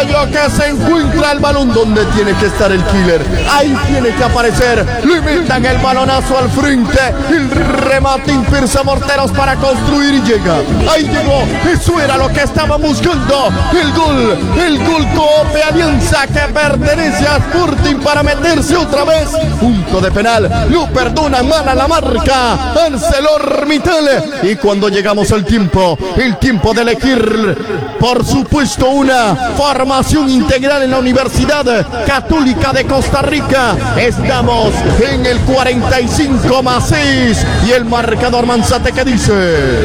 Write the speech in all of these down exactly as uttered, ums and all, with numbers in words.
Caballo que se encuentra el balón donde tiene que estar el killer. Ahí tiene que aparecer. Limitan el balonazo al frente. El remate impulsa Morteros para construir y llega. Ahí llegó. Eso era lo que estaba buscando. El gol. El gol Cope Alianza que pertenece a Sporting para meterse otra vez. Punto de penal. Lo perdona mal a la marca. ArcelorMittal. Y cuando llegamos al tiempo, el tiempo de elegir, por supuesto, una formación integral en la Universidad Católica de Costa Rica. Estamos en el cuarenta y cinco más seis y el marcador Manzate que dice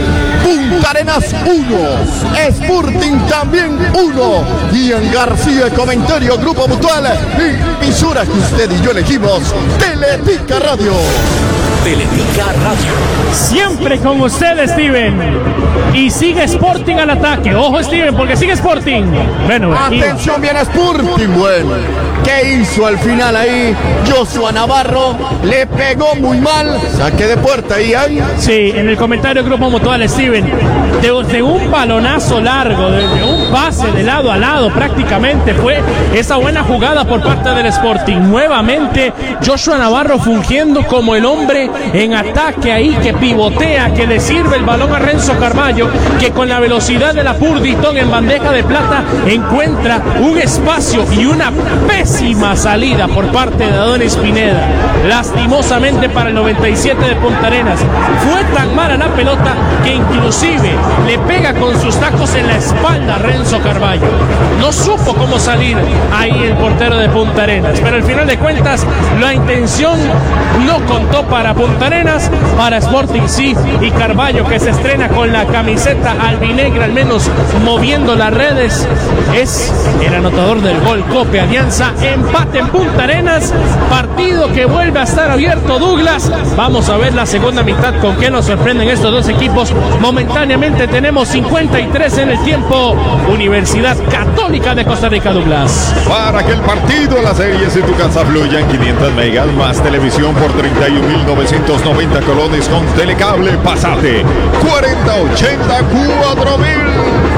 Punta Arenas uno, Sporting también uno. Ian García, comentario, Grupo Mutual, emisora que usted y yo elegimos, Teletica Radio. Teletica Radio. Siempre con usted, Steven. Y sigue Sporting al ataque. Ojo, Steven, porque sigue Sporting. Bueno, atención, viene Sporting. Bueno, ¿qué hizo al final ahí? Joshua Navarro le pegó muy mal. Saque de puerta ahí, ahí. Sí, en el comentario Grupo Mutual, Steven, desde un balonazo largo, desde un pase de lado a lado, prácticamente fue esa buena jugada por parte del Sporting. Nuevamente, Joshua Navarro fungiendo como el hombre en ataque ahí, que pivotea, que le sirve el balón a Renzo Carballo, que con la velocidad de la Purditón en bandeja de plata encuentra un espacio y una pésima salida por parte de Adonis Pineda. Lastimosamente para el noventa y siete de Punta Arenas, fue tan mala la pelota que inclusive le pega con sus tacos en la espalda a Renzo Carballo. No supo cómo salir ahí el portero de Punta Arenas, pero al final de cuentas la intención no contó para Punta Arenas, para Sporting sí, y Carballo, que se estrena con la camiseta albinegra, al menos moviendo las redes, es el anotador del gol. Cope Alianza, empate en Punta Arenas, partido que vuelve a estar abierto, Douglas. Vamos a ver la segunda mitad con qué nos sorprenden estos dos equipos. Momentáneamente tenemos cincuenta y tres en el tiempo. Universidad Católica de Costa Rica, Douglas. Para que el partido, la serie en tu casa fluya en quinientas megas más televisión por treinta y un mil novecientos noventa colones con telecable, pasate cuarenta ochenta cuatro mil.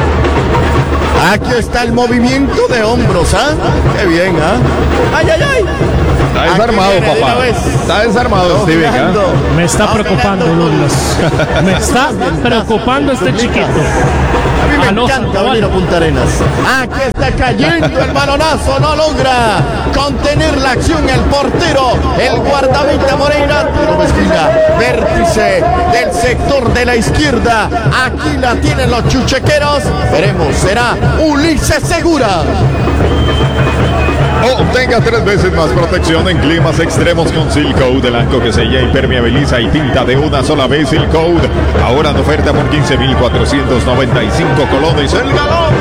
Aquí está el movimiento de hombros, ¿ah? Qué bien, ¿ah? ¡Ay, ay, ay! Está desarmado, papá. Está desarmado, Steve. ¿eh? Me está preocupando, Douglas. Me está preocupando este chiquito. A mí me Alonso, encanta venir a Punta Arenas. Aquí está cayendo el balonazo. No logra contener la acción el portero. El guardameta Moreira. Esquina, vértice del sector de la izquierda. Aquí la tienen los chuchequeros. Veremos, será Ulises Segura. Obtenga tres veces más protección en climas extremos con Silcoat, el blanco que sella, impermeabiliza y pinta de una sola vez. Silcoat, ahora en oferta por quince mil cuatrocientos noventa y cinco colones el galón.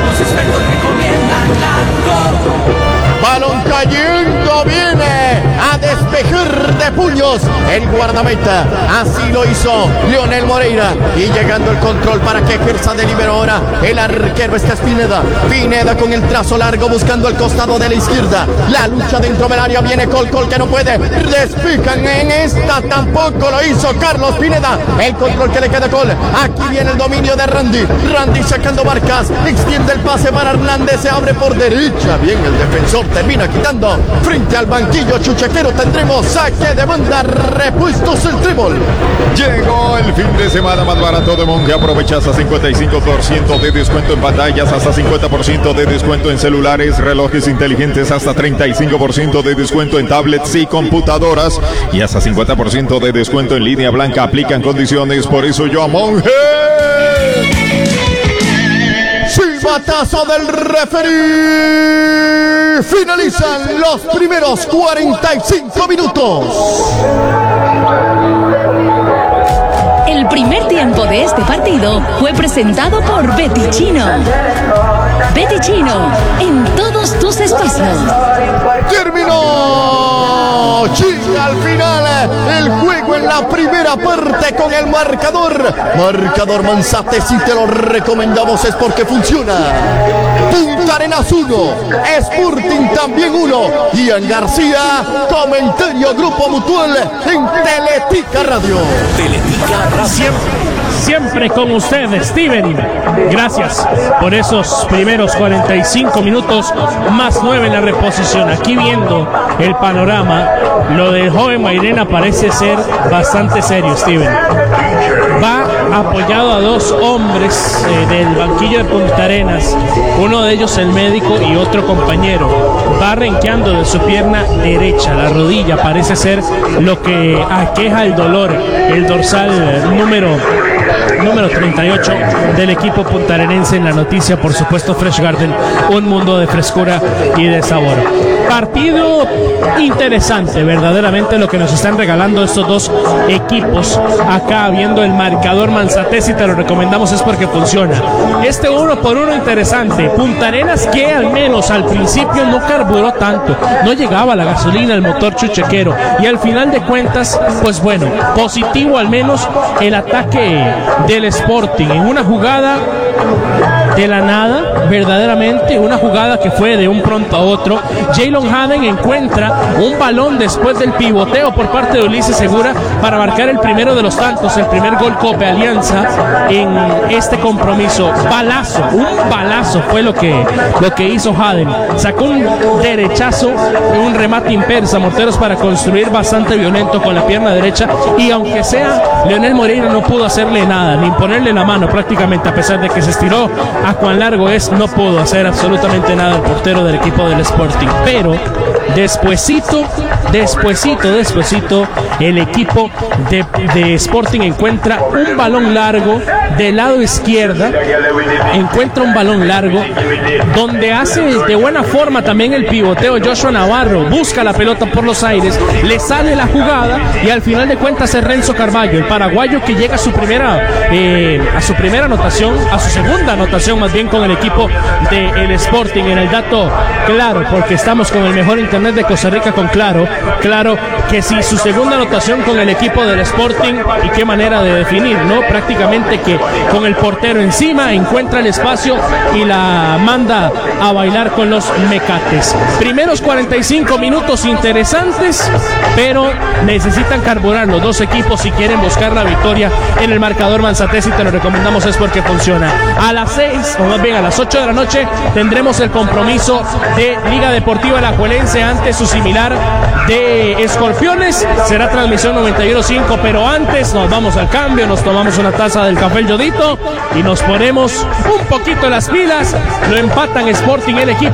Balón cayendo, viene a despejar de puños el guardameta. Así lo hizo Leonel Moreira. Y llegando el control para que ejerza de libero ahora el arquero. Está Pineda. Pineda con el trazo largo buscando el costado de la izquierda. La lucha dentro del área. Viene Col Col que no puede. Despican en esta. Tampoco lo hizo Carlos Pineda. El control que le queda a Col. Aquí viene el dominio de Randy. Randy sacando marcas. Extiende el pase para Hernández. Se abre por derecha. Bien el defensor. Termina quitando frente al banquillo chuchequero. Tendremos saque de banda, repuestos el trébol. Llegó el fin de semana más barato de Monge. Aprovecha hasta cincuenta y cinco por ciento de descuento en pantallas, hasta cincuenta por ciento de descuento en celulares, relojes inteligentes, hasta treinta y cinco por ciento de descuento en tablets y computadoras y hasta cincuenta por ciento de descuento en línea blanca. Aplican condiciones, por eso yo a Monge. Silbatazo del referee. Finalizan los primeros cuarenta y cinco minutos. El primer tiempo de este partido fue presentado por Betty Chino. Betty Chino, en todos tus espacios. Terminó. China al final. El juego en la primera parte con el marcador. Marcador Manzate, si te lo recomendamos es porque funciona. Punta Arenas uno, Sporting también uno. Ian García, comentario Grupo Mutual en Teletica Radio. Teletica Radio. Siempre, siempre con usted, Steven. Gracias por esos primeros cuarenta y cinco minutos más nueve en la reposición. Aquí viendo el panorama, lo del joven Mairena parece ser bastante serio, Steven. Va apoyado a dos hombres eh, del banquillo de Punta Arenas, uno de ellos el médico y otro compañero. Va renqueando de su pierna derecha, la rodilla parece ser lo que aqueja el dolor, el dorsal número número treinta y ocho del equipo puntarenense. En la noticia, por supuesto, Fresh Garden, un mundo de frescura y de sabor. Partido interesante, verdaderamente, lo que nos están regalando estos dos equipos. Acá viendo el marcador Manzate, si te lo recomendamos es porque funciona. Este uno por uno interesante. Punta Arenas, que al menos al principio no carburó tanto, no llegaba la gasolina, el motor chuchequero, y al final de cuentas, pues bueno, positivo al menos el ataque del Sporting en una jugada de la nada, verdaderamente una jugada que fue de un pronto a otro. Jalen Haden encuentra un balón después del pivoteo por parte de Ulises Segura para marcar el primero de los tantos, el primer gol Cope Alianza en este compromiso. Balazo, un balazo fue lo que, lo que hizo Haden. Sacó un derechazo, un remate impersa, Morteros, para construir bastante violento con la pierna derecha, y aunque sea, Leonel Moreira no pudo hacerle nada, ni ponerle la mano prácticamente, a pesar de que se estiró a cuán largo es, no pudo hacer absolutamente nada el portero del equipo del Sporting. Pero despuesito, despuesito, despuesito, el equipo de, de Sporting encuentra un balón largo del lado izquierda, encuentra un balón largo donde hace de buena forma también el pivoteo Joshua Navarro, busca la pelota por los aires, le sale la jugada y al final de cuentas es Renzo Carballo, el paraguayo, que llega a su primera eh, a su primera anotación, a su segunda anotación más bien con el equipo del Sporting. En el dato Claro, porque estamos con el mejor internet de Costa Rica con Claro, Claro que sí, su segunda anotación con el equipo del Sporting, y qué manera de definir, ¿no? Prácticamente que con el portero encima encuentra el espacio y la manda a bailar con los mecates. Primeros cuarenta y cinco minutos interesantes, pero necesitan carburar los dos equipos si quieren buscar la victoria en el marcador Manzate. Si te lo recomendamos es porque funciona. A las seis, o más bien a las ocho de la noche, tendremos el compromiso de Liga Deportiva Alajuelense ante su similar de Escorpiones. Será transmisión noventa y uno punto cinco, pero antes nos vamos al cambio, nos tomamos una taza del café El Yodito y nos ponemos un poquito las pilas. Lo empatan Sporting, el equipo